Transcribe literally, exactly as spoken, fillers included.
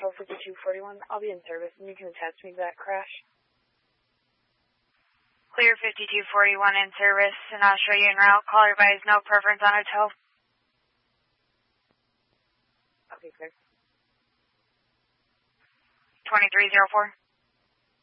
tow fifty-two forty-one. I'll be in service, and you can attach me to that crash. Clear fifty-two forty-one in service, and I'll show you en route. Caller advise no preference on a tow. Okay, clear. twenty-three oh four.